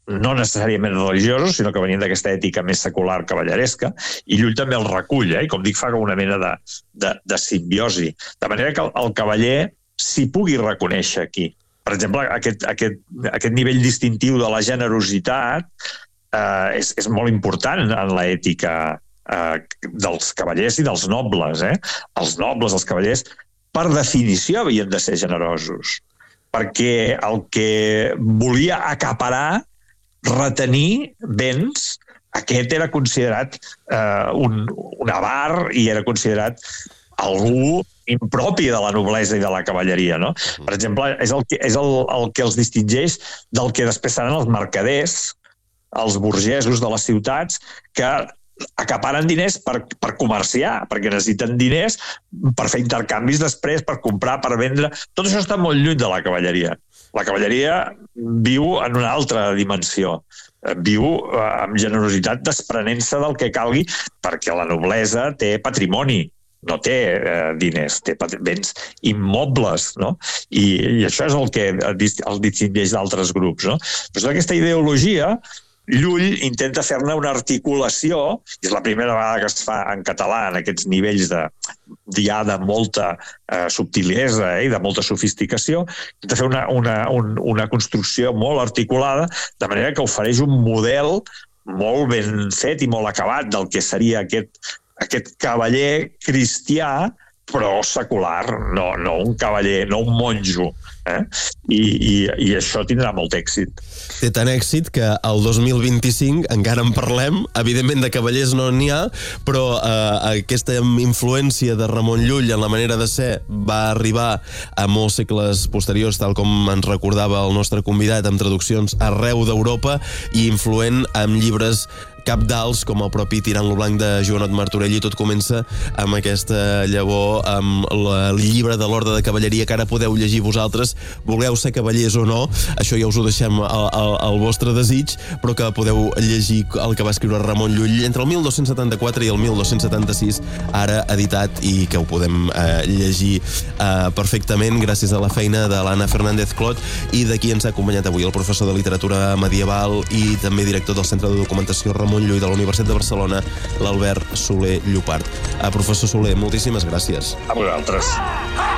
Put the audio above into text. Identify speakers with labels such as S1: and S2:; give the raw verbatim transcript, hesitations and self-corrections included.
S1: no necessàriament religiosos, sinó que venien d'aquesta ètica més secular cavalleresca, i Llull també el recull, eh? I com dic, fa com una mena de, de, de simbiosi. De manera que el, el cavaller s'hi pugui reconèixer aquí. Per exemple, aquest, aquest, aquest nivell distintiu de la generositat eh, és, és molt important en l'ètica eh, dels cavallers i dels nobles. Eh? Els nobles, els cavallers, per definició havien de ser generosos, perquè el que volia acaparar, retenir béns, aquest era considerat eh, un, un avar i era considerat algú impropi de la noblesa i de la cavalleria, no? Per exemple, és el que, és el, el que els distingeix del que després seran els mercaders, els burgesos de les ciutats, que acaparen diners per, per comerciar, perquè necessiten diners per fer intercanvis després, per comprar, per vendre. Tot això està molt lluny de la cavalleria. La cavalleria viu en una altra dimensió. Viu amb generositat, desprenent-se del que calgui, perquè la noblesa té patrimoni, no té eh, diners, té béns immobles, no? I, i això és el que el distingeix d'altres grups, no? Però aquesta ideologia, Llull intenta fer-ne una articulació, i és la primera vegada que es fa en català en aquests nivells de, ja de molta eh, subtilesa eh, i de molta sofisticació, intenta fer una, una, un, una construcció molt articulada, de manera que ofereix un model molt ben fet i molt acabat del que seria aquest, aquest cavaller cristià, però secular, no, no un cavaller, no un monjo. Eh? I, i, i això tindrà molt èxit.
S2: Té tant èxit que el dos mil vint-i-cinc encara en parlem, evidentment de cavallers no n'hi ha, però eh, aquesta influència de Ramon Llull en la manera de ser va arribar a molts segles posteriors, tal com ens recordava el nostre convidat, amb traduccions arreu d'Europa i influent amb llibres cabdals com el propi Tirant-lo blanc de Joanot Martorell, i tot comença amb aquesta llavor, amb el llibre de l'Orde de Cavalleria que ara podeu llegir vosaltres, vulgueu ser cavallers o no, això ja us ho deixem al, al, al vostre desig, però que podeu llegir el que va escriure Ramon Llull entre el mil dos-cents setanta-quatre i el mil dos-cents setanta-sis, ara editat, i que ho podem eh, llegir eh, perfectament gràcies a la feina de l'Anna Fernández Clot i de qui ens ha acompanyat avui, el professor de literatura medieval i també director del Centre de Documentació Ramon Llull de la Universitat de Barcelona, l'Albert Soler Llopart. Uh, professor Soler, moltíssimes gràcies.
S1: A vosaltres.